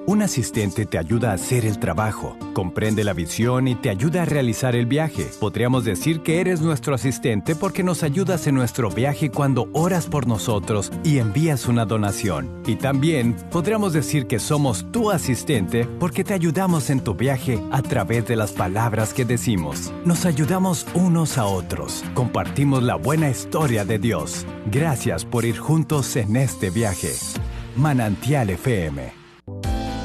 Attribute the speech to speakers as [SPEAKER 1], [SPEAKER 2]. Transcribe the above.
[SPEAKER 1] Un asistente te ayuda a hacer el trabajo, comprende la visión y te ayuda a realizar el viaje. Podríamos decir que eres nuestro asistente porque nos ayudas en nuestro viaje cuando oras por nosotros y envías una donación. Y también podríamos decir que somos tu asistente porque te ayudamos en tu viaje a través de las palabras que decimos. Nos ayudamos unos a otros. Compartimos la buena historia de Dios. Gracias por ir juntos en este viaje. Manantial FM.